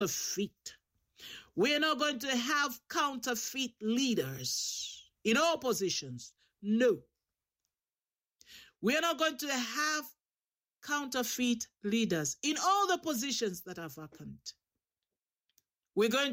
counterfeit. We're not going to have counterfeit leaders in all positions. No. We're not going to have counterfeit leaders in all the positions that are vacant. We're going